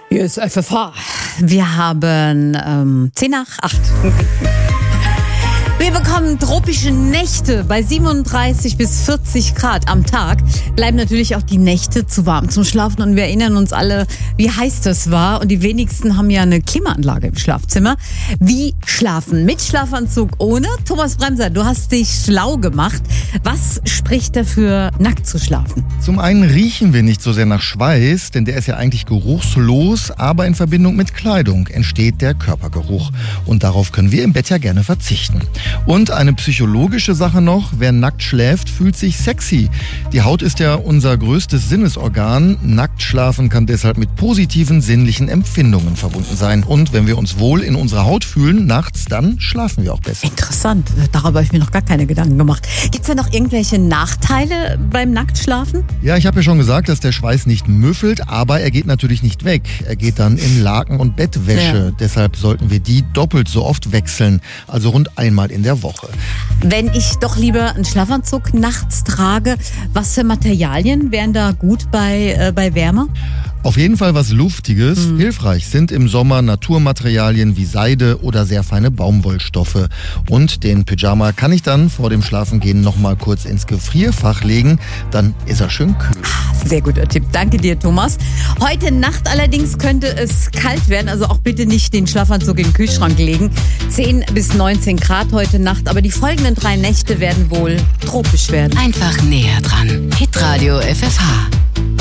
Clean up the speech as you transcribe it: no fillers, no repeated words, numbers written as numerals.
Hier ist FFH. Wir haben 10 nach 8. Wir bekommen tropische Nächte bei 37 bis 40 Grad am Tag. Bleiben natürlich auch die Nächte zu warm zum Schlafen. Und wir erinnern uns alle, wie heiß das war. Und die wenigsten haben ja eine Klimaanlage im Schlafzimmer. Wie schlafen? Mit Schlafanzug, ohne? Thomas Bremser, du hast dich schlau gemacht. Was spricht dafür, nackt zu schlafen? Zum einen riechen wir nicht so sehr nach Schweiß, denn der ist ja eigentlich geruchslos, aber in Verbindung mit Kleidung entsteht der Körpergeruch. Und darauf können wir im Bett ja gerne verzichten. Und eine psychologische Sache noch, wer nackt schläft, fühlt sich sexy. Die Haut ist ja unser größtes Sinnesorgan. Nackt schlafen kann deshalb mit positiven sinnlichen Empfindungen verbunden sein. Und wenn wir uns wohl in unserer Haut fühlen, nachts, dann schlafen wir auch besser. Interessant, darüber habe ich mir noch gar keine Gedanken gemacht. Gibt es da noch irgendwelche Nachteile beim Nacktschlafen? Ja, ich habe ja schon gesagt, dass der Schweiß nicht müffelt, aber er geht natürlich nicht weg. Er geht dann in Laken und Bettwäsche. Ja. Deshalb sollten wir die doppelt so oft wechseln, also rund einmal in der Woche. Wenn ich doch lieber einen Schlafanzug nachts trage, was für Materialien wären da gut bei Wärme? Auf jeden Fall was Luftiges. Hilfreich sind im Sommer Naturmaterialien wie Seide oder sehr feine Baumwollstoffe. Und den Pyjama kann ich dann vor dem Schlafengehen noch mal kurz ins Gefrierfach legen. Dann ist er schön kühl. Sehr guter Tipp. Danke dir, Thomas. Heute Nacht allerdings könnte es kalt werden. Also auch bitte nicht den Schlafanzug in den Kühlschrank legen. 10 bis 19 Grad heute Nacht. Aber die folgenden 3 Nächte werden wohl tropisch werden. Einfach näher dran. Hitradio FFH.